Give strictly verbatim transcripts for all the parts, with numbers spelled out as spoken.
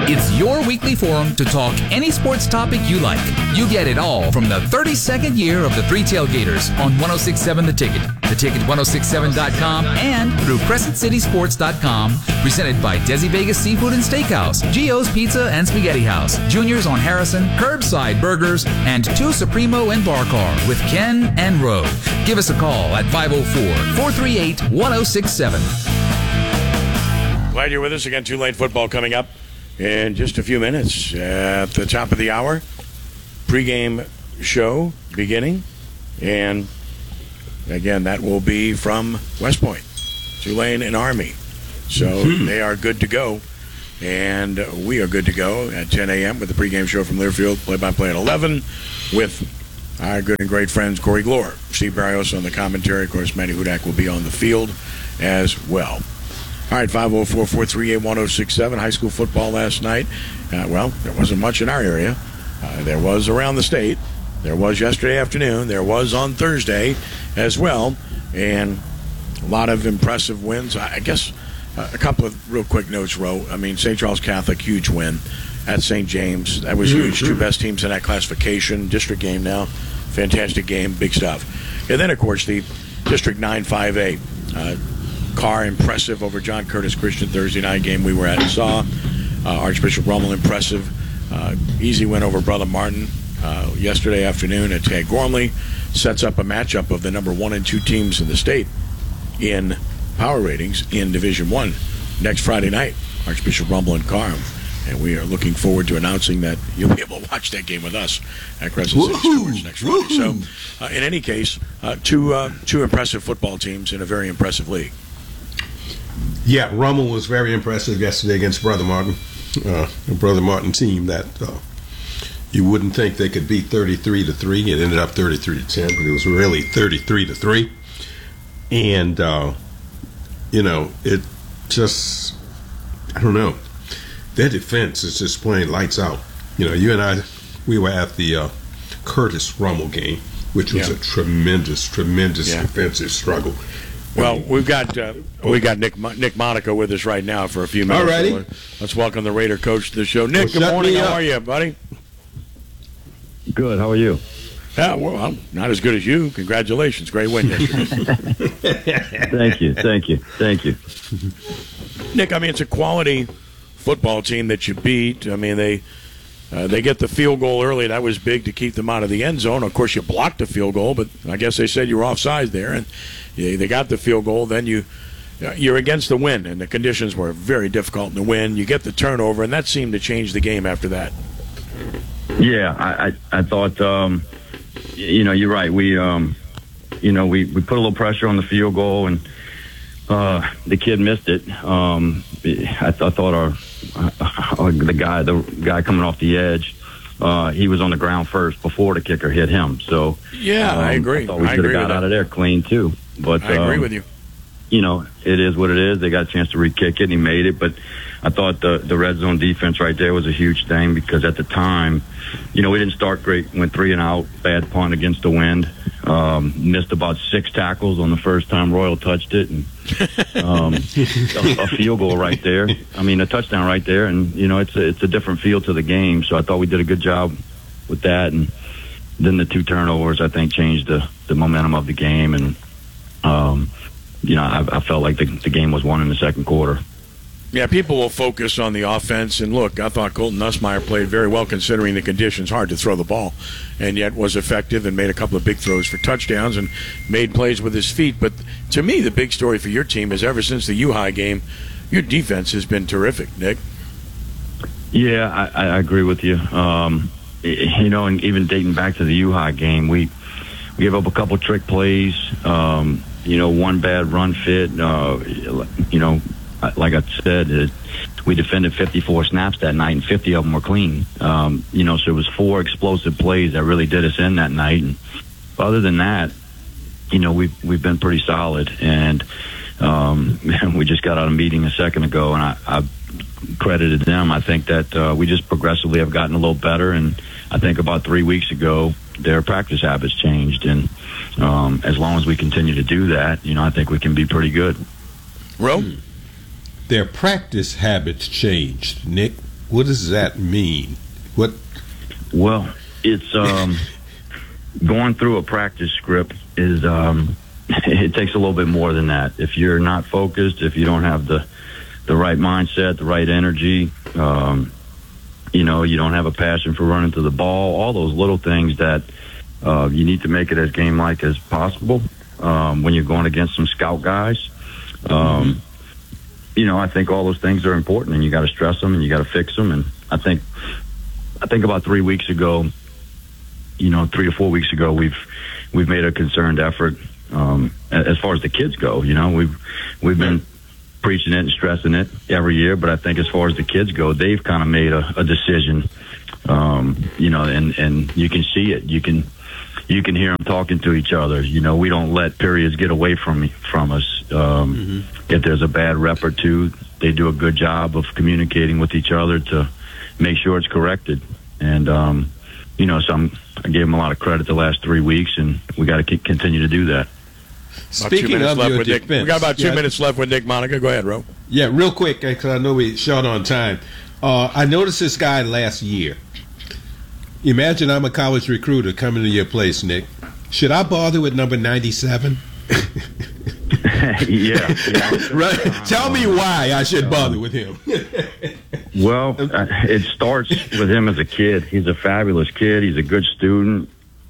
It's your weekly forum to talk any sports topic you like. You get it all from the thirty-second year of the Three Tailgaters on ten sixty-seven The Ticket, the ticket ten sixty-seven dot com, and through crescent city sports dot com. Presented by Desi Vegas Seafood and Steakhouse, Gio's Pizza and Spaghetti House, Junior's on Harrison, Curbside Burgers, and Two Supremo and Bar Car with Ken and Roe. Give us a call at five oh four, four three eight, one oh six seven. Glad you're with us again. Tulane football coming up in just a few minutes. At the top of the hour, pregame show beginning. And again, that will be from West Point, Tulane and Army. So mm-hmm. they are good to go. And we are good to go at ten a.m. with the pregame show from Learfield, play-by-play at eleven, with our good and great friends Corey Glore, Steve Barrios on the commentary. Of course, Matty Hudak will be on the field as well. All right, five oh four, four three eight, one oh six seven. High school football last night. Uh, well, there wasn't much in our area. Uh, there was around the state. There was yesterday afternoon. There was on Thursday as well. And a lot of impressive wins. I guess uh, a couple of real quick notes, Ro. I mean, Saint Charles Catholic, huge win at Saint James. That was huge. Two best teams in that classification. District game now. Fantastic game. Big stuff. And then, of course, the District nine five A. Uh, Carr impressive over John Curtis Christian Thursday night game we were at and saw. Uh, Archbishop Rummel impressive. Uh, easy win over Brother Martin uh, yesterday afternoon at Tad Gormley. Sets up a matchup of the number one and two teams in the state in power ratings in Division One next Friday night. Archbishop Rummel and Carr. And we are looking forward to announcing that you'll be able to watch that game with us at Crescent City Sports next Friday. So, uh, in any case, uh, two uh, two impressive football teams in a very impressive league. Yeah, Rummel was very impressive yesterday against Brother Martin, uh, a Brother Martin team that uh, you wouldn't think they could beat thirty-three to three. It ended up thirty-three to ten, but it was really thirty-three to three. And uh, you know, it just I don't know. Their defense is just playing lights out. You know, you and I, we were at the uh, Curtis Rummel game, which was yeah. a tremendous, tremendous yeah. defensive struggle. Well, we've got uh, we got Nick Nick Monaco with us right now for a few minutes. All righty. So let's welcome the Raider coach to the show. Nick, well, good morning. How are you, buddy? Good. How are you? Yeah, well, I'm not as good as you. Congratulations. Great win yesterday. Thank you. Thank you. Thank you. Nick, I mean, it's a quality football team that you beat. I mean, they uh, they get the field goal early. That was big to keep them out of the end zone. Of course, you blocked the field goal, but I guess they said you were offside there, and yeah, they got the field goal. Then you you're against the wind, and the conditions were very difficult in the wind. You get the turnover, and that seemed to change the game after that. Yeah, I I, I thought um, you know you're right. We um, you know we, we put a little pressure on the field goal, and uh, the kid missed it. Um, I, th- I thought our uh, the guy the guy coming off the edge. Uh, he was on the ground first before the kicker hit him. So yeah, um, I agree. I thought we I could have got out of there clean too. But I agree um, with you. You know, it is what it is. They got a chance to re-kick it, and he made it. But I thought the the red zone defense right there was a huge thing because at the time, you know, we didn't start great. Went three and out, bad punt against the wind. Um, missed about six tackles on the first time Royal touched it, and um, a, a field goal right there. I mean, a touchdown right there, and you know, it's a, it's a different feel to the game. So I thought we did a good job with that, and then the two turnovers I think changed the the momentum of the game, and um, you know, I, I felt like the, the game was won in the second quarter. Yeah, people will focus on the offense. And look, I thought Colton Nussmeier played very well considering the conditions. Hard to throw the ball, and yet was effective and made a couple of big throws for touchdowns and made plays with his feet. But to me, the big story for your team is ever since the U-High game, your defense has been terrific, Nick. Yeah, I, I agree with you. Um, you know, and even dating back to the U-High game, we, we gave up a couple trick plays, um, you know, one bad run fit, uh, you know, like I said, it, we defended fifty-four snaps that night, and fifty of them were clean. Um, you know, so it was four explosive plays that really did us in that night. And other than that, you know, we've we've been pretty solid. And um, we just got out of a meeting a second ago, and I, I credited them. I think that uh, we just progressively have gotten a little better. And I think about three weeks ago, their practice habits changed. And um, as long as we continue to do that, you know, I think we can be pretty good. Ro? Their practice habits changed, Nick. what does that mean? What? Well, it's um, going through a practice script is um, it takes a little bit more than that. If you're not focused, if you don't have the the right mindset, the right energy, um, you know, you don't have a passion for running to the ball, all those little things that uh, you need to make it as game-like as possible um, when you're going against some scout guys. Um, you know, I think all those things are important, and you got to stress them and you got to fix them. And I think, I think about three weeks ago, you know, three or four weeks ago, we've we've made a concerted effort um, as far as the kids go. You know, we've we've been preaching it and stressing it every year, but I think as far as the kids go, they've kind of made a, a decision. Um, you know, and and you can see it. You can you can hear them talking to each other. You know, we don't let periods get away from me, from us. Um, mm-hmm. If there's a bad rep or two, they do a good job of communicating with each other to make sure it's corrected. And, um, you know, so I'm, I gave them a lot of credit the last three weeks, and we got to continue to do that. Speaking of your defense, Nick, we got about two yeah, minutes left with Nick Monica. Go ahead, Ro. Yeah, real quick, because I know we're short on time. Uh, I noticed this guy last year. Imagine I'm a college recruiter coming to your place, Nick. Should I bother with number ninety-seven? yeah, yeah. Right. Tell me why I should bother with him. Well, uh, it starts with him as a kid. He's a fabulous kid. He's a good student.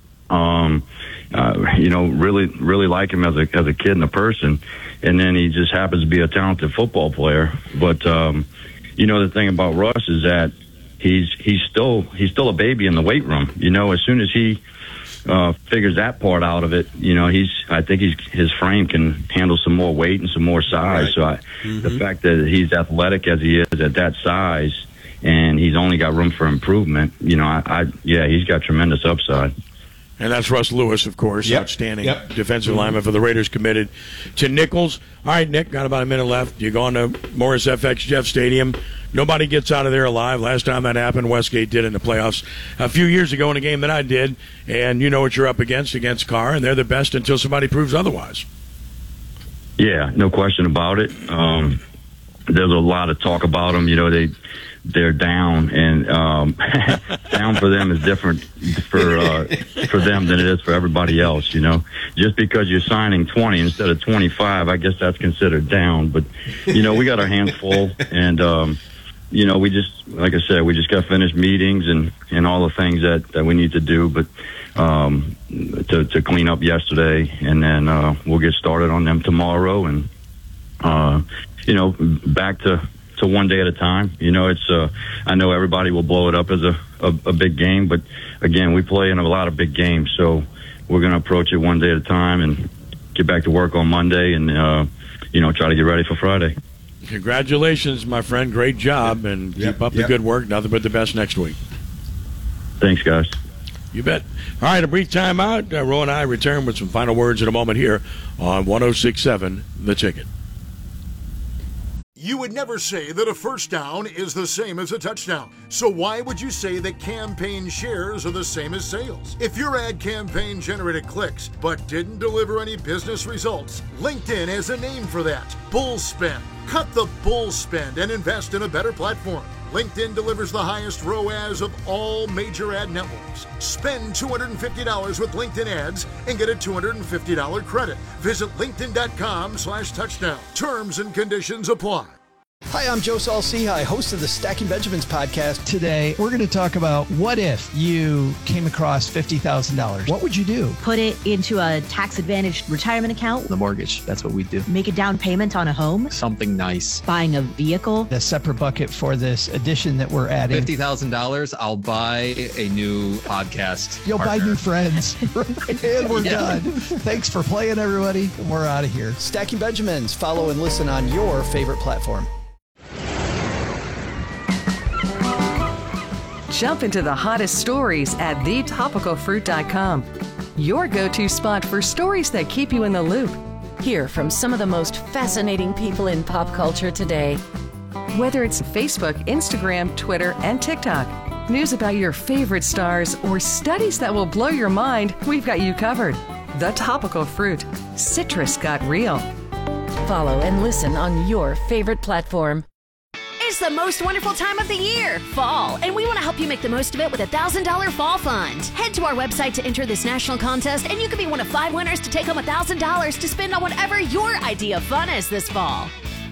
Um, uh, you know, really, really like him as a as a kid and a person. And then he just happens to be a talented football player. But um, you know, the thing about Russ is that he's he's still he's still a baby in the weight room. You know, as soon as he Uh, figures that part out of it, you know, he's. I think he's his frame can handle some more weight and some more size. Right. So I, mm-hmm. the fact that he's athletic as he is at that size, and he's only got room for improvement, you know, I, I yeah, he's got tremendous upside. And that's Russ Lewis, of course, yep. outstanding yep. defensive lineman for the Raiders, committed to Nichols. All right, Nick, got about a minute left. You go on to Morris F X Jeff Stadium. Nobody gets out of there alive. Last time that happened, Westgate did in the playoffs a few years ago in a game that I did. And you know what you're up against, against Carr, and they're the best until somebody proves otherwise. Yeah, no question about it. Um, there's a lot of talk about them. You know, they they're down, and um, down for them is different for uh, for them than it is for everybody else. You know, just because you're signing twenty instead of twenty-five, I guess that's considered down. But you know, we got our hands full, and um, you know, we just, like I said, we just got finished meetings and, and all the things that, that we need to do, but um, to to clean up yesterday, and then uh, we'll get started on them tomorrow, and uh, you know, back to. So one day at a time. You know, it's. Uh, I know everybody will blow it up as a, a, a big game, but again, we play in a lot of big games, so we're going to approach it one day at a time and get back to work on Monday, and uh, you know, try to get ready for Friday. Congratulations, my friend. Great job, and yep, keep up yep. the good work. Nothing but the best next week. Thanks, guys. You bet. All right, a brief timeout. Uh, Ro and I return with some final words in a moment here on one oh six point seven The Ticket. You would never say that a first down is the same as a touchdown. So why would you say that campaign shares are the same as sales? If your ad campaign generated clicks but didn't deliver any business results, LinkedIn has a name for that. Bull spend. Cut the bull spend and invest in a better platform. LinkedIn delivers the highest R O A S of all major ad networks. Spend two hundred fifty dollars with LinkedIn ads and get a two hundred fifty dollars credit. Visit linkedin.com slash touchdown. Terms and conditions apply. Hi, I'm Joe Saul-Sehy, host of the Stacking Benjamins podcast. Today, we're going to talk about what if you came across fifty thousand dollars. What would you do? Put it into a tax-advantaged retirement account. The mortgage, that's what we do. Make a down payment on a home. Something nice. Buying a vehicle. A separate bucket for this addition that we're adding. fifty thousand dollars, I'll buy a new podcast You'll partner. buy new friends. And we're Yeah. done. Thanks for playing, everybody. We're out of here. Stacking Benjamins. Follow and listen on your favorite platform. Jump into the hottest stories at the topical fruit dot com. Your go-to spot for stories that keep you in the loop. Hear from some of the most fascinating people in pop culture today. Whether it's Facebook, Instagram, Twitter, and TikTok, news about your favorite stars, or studies that will blow your mind, we've got you covered. The Topical Fruit. Citrus got real. Follow and listen on your favorite platform. is the most wonderful time of the year, fall, and we want to help you make the most of it with a one thousand dollars Fall Fund. Head to our website to enter this national contest, and you could be one of five winners to take home one thousand dollars to spend on whatever your idea of fun is this fall.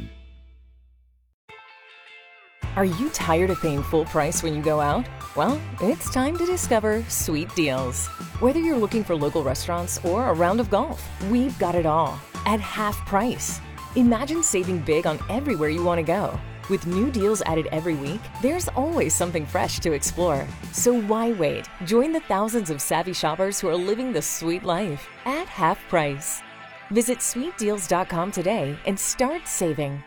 Are you tired of paying full price when you go out? Well, it's time to discover Sweet Deals. Whether you're looking for local restaurants or a round of golf, we've got it all at half price. Imagine saving big on everywhere you want to go. With new deals added every week, there's always something fresh to explore. So why wait? Join the thousands of savvy shoppers who are living the sweet life at half price. Visit sweet deals dot com today and start saving.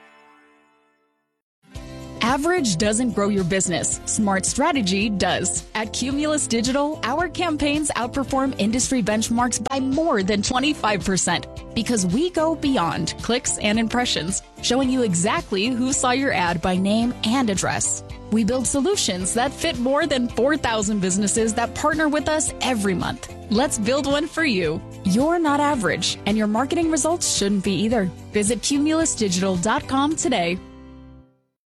Average doesn't grow your business. Smart strategy does. At Cumulus Digital, our campaigns outperform industry benchmarks by more than twenty-five percent because we go beyond clicks and impressions, showing you exactly who saw your ad by name and address. We build solutions that fit more than four thousand businesses that partner with us every month. Let's build one for you. You're not average, and your marketing results shouldn't be either. Visit cumulus digital dot com today.